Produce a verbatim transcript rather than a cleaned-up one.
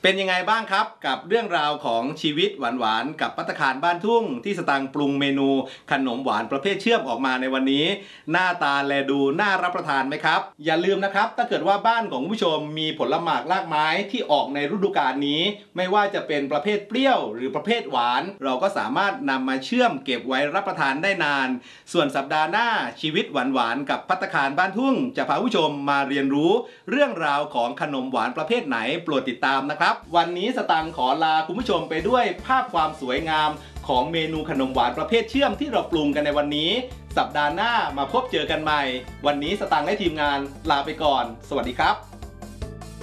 เป็นยังไงบ้างครับกับเรื่องราวของชีวิตหวานๆกับภัตตาคารบ้านทุ่งที่สตางค์ปรุงเมนูขนมหวานประเภทเชื่อมออกมาในวันนี้หน้าตาแลดูน่ารับประทานไหมครับอย่าลืมนะครับถ้าเกิดว่าบ้านของผู้ชมมีผลหมากรากไม้ที่ออกในฤดูกาลนี้ไม่ว่าจะเป็นประเภทเปรี้ยวหรือประเภทหวานเราก็สามารถนำมาเชื่อมเก็บไว้รับประทานได้นานส่วนสัปดาห์หน้าชีวิตหวานๆกับภัตตาคารบ้านทุ่งจะพาผู้ชมมาเรียนรู้เรื่องราวของขนมหวานประเภทไหนโปรดติดตามนะครับวันนี้สตังค์ขอลาคุณผู้ชมไปด้วยภาพความสวยงามของเมนูขนมหวานประเภทเชื่อมที่เราปรุงกันในวันนี้สัปดาห์หน้ามาพบเจอกันใหม่วันนี้สตังค์และทีมงานลาไปก่อนสวัสดีครับ